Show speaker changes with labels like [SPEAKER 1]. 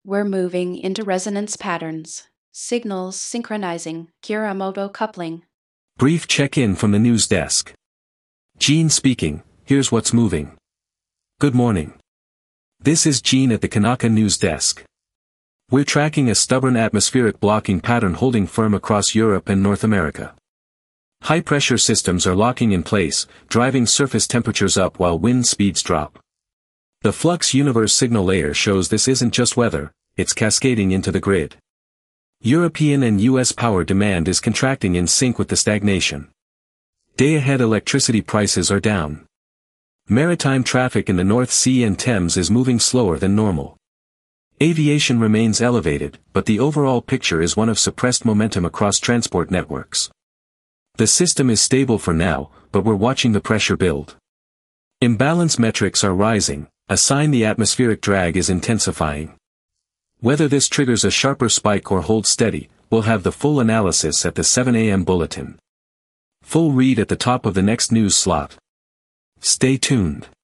[SPEAKER 1] We're moving into resonance patterns. Signals synchronizing, Kiramoto coupling.
[SPEAKER 2] Brief check-in from the news desk. Gene speaking, here's what's moving. Good morning. This is Gene at the Kanaka news desk. We're tracking a stubborn atmospheric blocking pattern holding firm across Europe and North America. High-pressure systems are locking in place, driving surface temperatures up while wind speeds drop. The flux universe signal layer shows this isn't just weather, it's cascading into the grid. European and US power demand is contracting in sync with the stagnation. Day-ahead electricity prices are down. Maritime traffic in the North Sea and Thames is moving slower than normal. Aviation remains elevated, but the overall picture is one of suppressed momentum across transport networks. The system is stable for now, but we're watching the pressure build. Imbalance metrics are rising, a sign the atmospheric drag is intensifying. Whether this triggers a sharper spike or holds steady, we'll have the full analysis at the 7 a.m. bulletin. Full read at the top of the next news slot. Stay tuned.